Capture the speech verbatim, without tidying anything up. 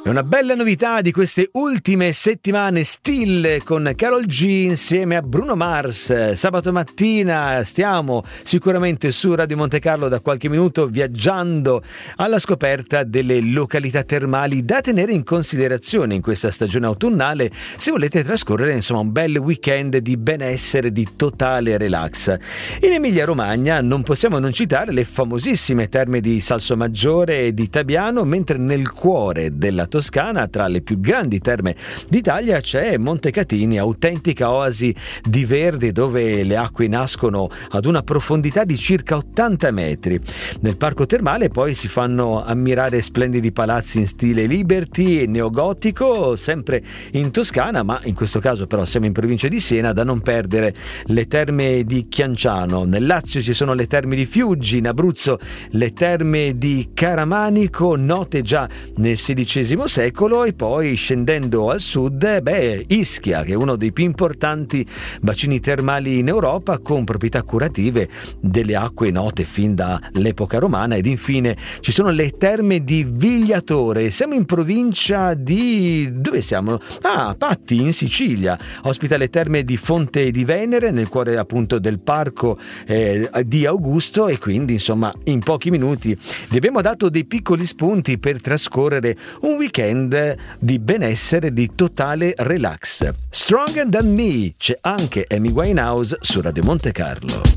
È una bella novità di queste ultime settimane, Still con Karol G insieme a Bruno Mars. Sabato mattina stiamo sicuramente su Radio Monte Carlo da qualche minuto viaggiando alla scoperta delle località termali da tenere in considerazione in questa stagione autunnale se volete trascorrere insomma un bel weekend di benessere, di totale relax. In Emilia Romagna non possiamo non citare le famosissime terme di Salsomaggiore e di Tabiano, mentre nel cuore della Toscana, tra le più grandi terme d'Italia, c'è Montecatini, autentica oasi di verde dove le acque nascono ad una profondità di circa ottanta metri. Nel parco termale poi si fanno ammirare splendidi palazzi in stile Liberty e neogotico, sempre in Toscana, ma in questo caso però siamo in provincia di Siena, da non perdere le terme di Chianciano. Nel Lazio ci sono le terme di Fiuggi, in Abruzzo le terme di Caramanico, note già nel sedicesimo secolo, e poi scendendo al sud, beh, Ischia, che è uno dei più importanti bacini termali in Europa, con proprietà curative delle acque note fin dall'epoca romana. Ed infine ci sono le terme di Vigliatore. Siamo in provincia di... dove siamo? Ah, Patti, in Sicilia. Ospita le terme di Fonte di Venere, nel cuore appunto del parco eh, di Augusto, e quindi insomma in pochi minuti vi abbiamo dato dei piccoli spunti per trascorrere un weekend di benessere, di totale relax. Stronger Than Me, c'è anche Amy Winehouse su Radio Monte Carlo.